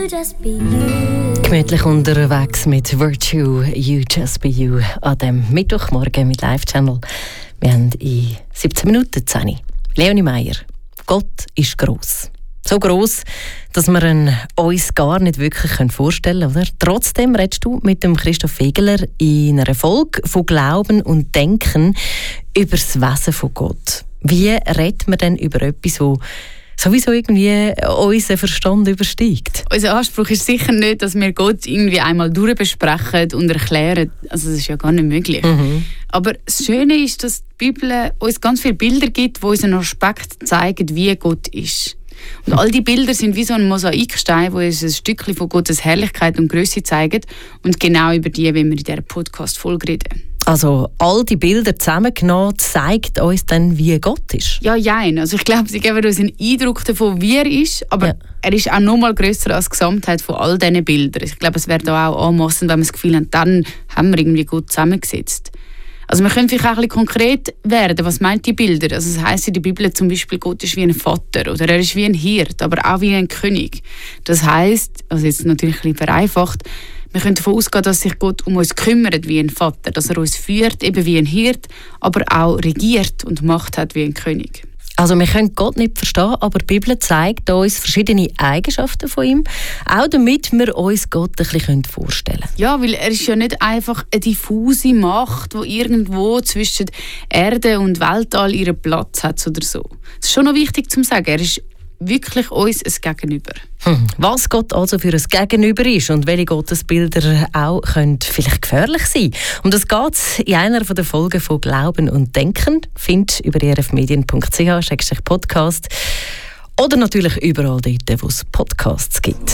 just be you. Gemütlich unterwegs mit Virtue, You Just Be You an dem Mittwochmorgen mit Live-Channel. Wir haben in 17 Minuten 10. Leonie Meier. Gott ist gross. So gross, dass wir ihn uns gar nicht wirklich vorstellen können. Oder? Trotzdem redest du mit dem Christoph Fegeler in einer Folge von Glauben und Denken über das Wesen von Gott. Wie redet man denn über etwas, das sowieso irgendwie unseren Verstand übersteigt? Unser Anspruch ist sicher nicht, dass wir Gott irgendwie einmal durchbesprechen und erklären. Also das ist ja gar nicht möglich. Aber das Schöne ist, dass die Bibel uns ganz viele Bilder gibt, die uns einen Aspekt zeigen, wie Gott ist. Und all die Bilder sind wie so ein Mosaikstein, wo uns ein Stückchen von Gottes Herrlichkeit und Größe zeigen. Und genau über die wollen wir in dieser Podcast-Folge reden. Also all die Bilder zusammengenommen zeigt uns dann, wie Gott ist? Ja, jein. Also ich glaube, sie geben uns einen Eindruck davon, wie er ist, aber er ist auch noch mal grösser als die Gesamtheit von all diesen Bildern. Ich glaube, es wäre da auch anmassend, wenn wir das Gefühl haben, dann haben wir irgendwie gut zusammengesetzt. Also wir können vielleicht auch ein bisschen konkret werden. Was meint die Bilder? Also es heisst in der Bibel zum Beispiel, Gott ist wie ein Vater oder er ist wie ein Hirt, aber auch wie ein König. Das heisst, also jetzt natürlich ein bisschen vereinfacht, wir können davon ausgehen, dass sich Gott um uns kümmert wie ein Vater, dass er uns führt, eben wie ein Hirt, aber auch regiert und Macht hat wie ein König. Also wir können Gott nicht verstehen, aber die Bibel zeigt uns verschiedene Eigenschaften von ihm, auch damit wir uns Gott ein bisschen vorstellen können. Ja, weil er ist ja nicht einfach eine diffuse Macht, die irgendwo zwischen Erde und Weltall ihren Platz hat oder so. Das ist schon noch wichtig zu sagen, er ist wirklich uns ein Gegenüber. Was Gott also für ein Gegenüber ist und welche Gottesbilder auch können vielleicht gefährlich sein. Um das geht es in einer der Folgen von Glauben und Denken. Findet über rfmedien.ch/podcast oder natürlich überall dort, wo es Podcasts gibt.